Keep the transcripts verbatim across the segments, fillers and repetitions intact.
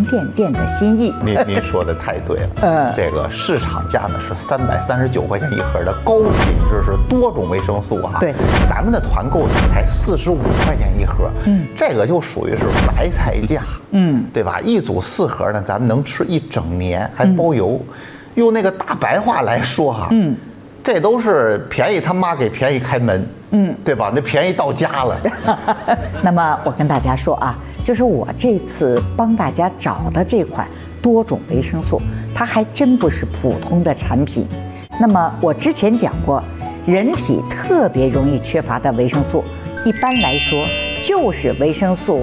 店店的心意。 您您说的太对了， 嗯， 这个市场价呢是三百三十九块钱一盒的高品质是多种维生素啊， 对， 咱们的团购呢才四十五块钱一盒，嗯，这个就属于是白菜价，嗯，对吧？一组四盒呢，咱们能吃一整年，还包邮。嗯，用那个大白话来说哈，嗯，这都是便宜他妈给便宜开门，嗯，对吧？那便宜到家了。 那么我跟大家说啊，就是我这次帮大家找的这款多种维生素，它还真不是普通的产品。那么我之前讲过，人体特别容易缺乏的维生素，一般来说就是维生素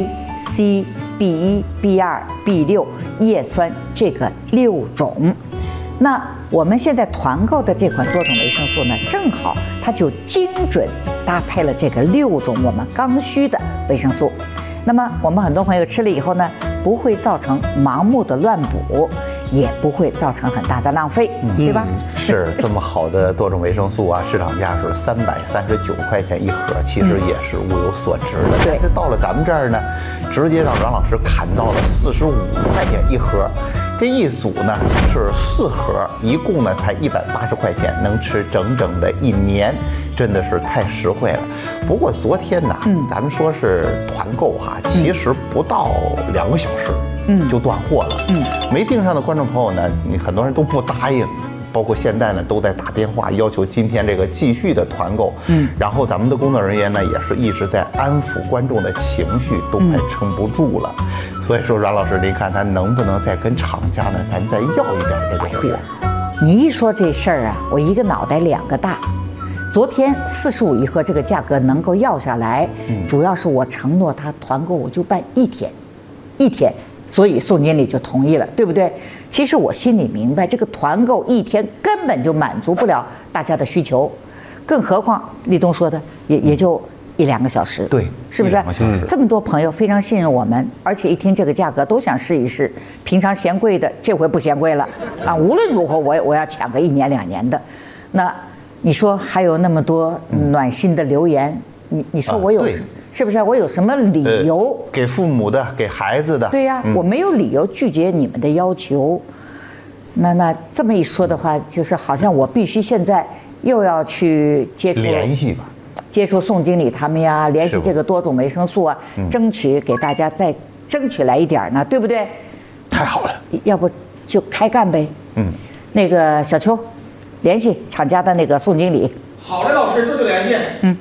A、C、B 一、B 二、B 六、叶酸这个六种。那我们现在团购的这款多种维生素呢，正好它就精准搭配了这个六种我们刚需的维生素。那么我们很多朋友吃了以后呢，不会造成盲目的乱补，也不会造成很大的浪费，嗯、对吧？ 是这么好的多种维生素啊，市场价是三百三十九块钱一盒，其实也是物有所值的。 对、 嗯，到了咱们这儿呢，直接让阮老师砍到了四十五块钱一盒。这一组呢是四盒，一共呢才一百八十块钱，能吃整整的一年，真的是太实惠了。不过昨天呢，嗯，咱们说是团购哈，其实不到两个小时，嗯，就断货了。嗯，没订上的观众朋友呢，你很多人都不答应。包括现在呢，都在打电话要求今天这个继续的团购，嗯，然后咱们的工作人员呢，也是一直在安抚观众的情绪，都快撑不住了。嗯、所以说，阮老师，您看他能不能再跟厂家呢，咱再要一点这个货？ 你一说这事儿啊，我一个脑袋两个大。昨天四十五一盒这个价格能够要下来，嗯、主要是我承诺他团购我就办一天，一天。所以宋经理就同意了，对不对？其实我心里明白，这个团购一天根本就满足不了大家的需求，更何况立冬说的也也就一两个小时， 对， 是不是？这么多朋友非常信任我们，而且一听这个价格都想试一试，平常嫌贵的这回不嫌贵了啊！无论如何我我要抢个一年两年的。那你说还有那么多暖心的留言，你你说我有什么？啊是不是我有什么理由、 呃、给父母的，给孩子的？ 对呀、啊嗯，我没有理由拒绝你们的要求。那那这么一说的话，就是好像我必须现在又要去接触联系吧， 接触宋经理他们呀，联系这个多种维生素啊，嗯、争取给大家再争取来一点呢，对不对？ 太好了， 要不就开干呗。嗯，那个小邱，联系厂家的那个宋经理。 好嘞，老师，这就联系。嗯。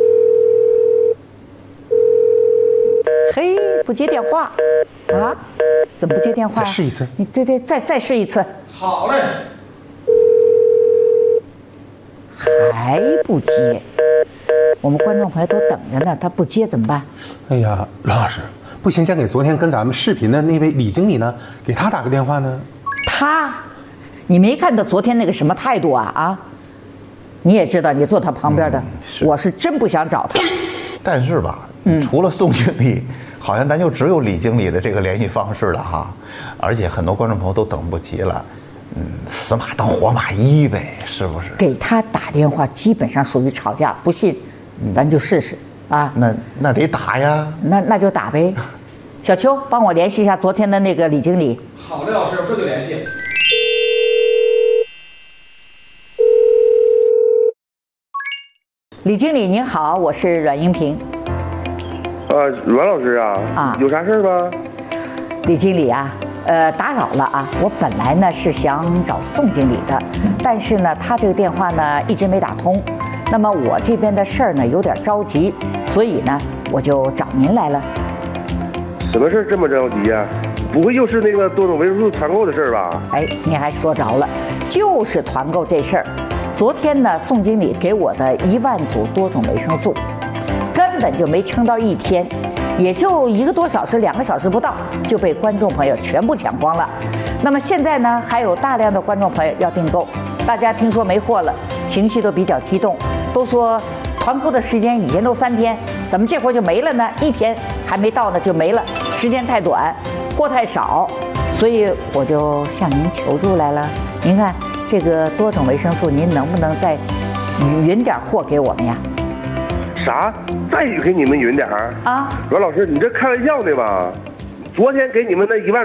嘿，不接电话啊？怎么不接电话？ 再试一次。 你对对，再再试一次。 好嘞。 还不接，我们观众朋友都等着呢，他不接怎么办？ 哎呀，阮老师，不行，先给昨天跟咱们视频的那位李经理呢，给他打个电话呢。 他，你没看他昨天那个什么态度啊啊？你也知道，你坐他旁边的，嗯、是我是真不想找他。 但是吧。嗯，除了宋经理，好像咱就只有李经理的这个联系方式了哈，而且很多观众朋友都等不及了，嗯，死马当活马医呗，是不是？ 给他打电话基本上属于吵架，不信，咱就试试啊。 那那得打呀， 那那就打呗。小邱，帮我联系一下昨天的那个李经理。 好嘞，老师，这就联系。 李经理您好，我是阮英平。 呃，阮老师啊，啊，有啥事吗？ 李经理啊，呃，打扰了啊。我本来呢是想找宋经理的，但是呢，他这个电话呢一直没打通。那么我这边的事儿呢有点着急，所以呢我就找您来了。 什么事儿这么着急呀？不会又是那个多种维生素团购的事儿吧？ 哎，你还说着了，就是团购这事儿。昨天呢，宋经理给我的一万组多种维生素。根本就没撑到一天，也就一个多小时、两个小时不到，就被观众朋友全部抢光了。那么现在呢，还有大量的观众朋友要订购，大家听说没货了，情绪都比较激动，都说团购的时间以前都三天，怎么这会儿就没了呢？一天还没到呢就没了，时间太短，货太少，所以我就向您求助来了。您看这个多种维生素，您能不能再匀点货给我们呀？ 啥？再给你们匀点儿啊？阮老师，你这开玩笑呢吧？昨天给你们那一万